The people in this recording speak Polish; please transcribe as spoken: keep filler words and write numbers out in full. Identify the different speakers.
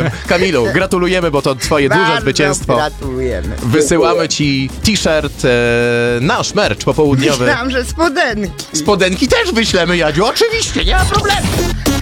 Speaker 1: Kamilu, gratulujemy, bo to twoje duże
Speaker 2: Bardzo
Speaker 1: zwycięstwo.
Speaker 2: gratulujemy.
Speaker 1: Wysyłamy ci t-shirt, e, nasz merch popołudniowy.
Speaker 2: Myślałam, że spodenki.
Speaker 1: Spodenki też wyślemy, Jadziu, oczywiście, nie ma problemu.